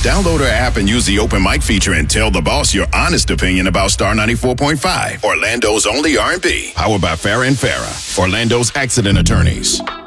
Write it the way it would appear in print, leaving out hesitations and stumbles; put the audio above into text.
Download our app and use the open mic feature and tell the boss your honest opinion about Star 94.5, Orlando's only R&B. Powered by Farrah and Farrah, Orlando's accident attorneys.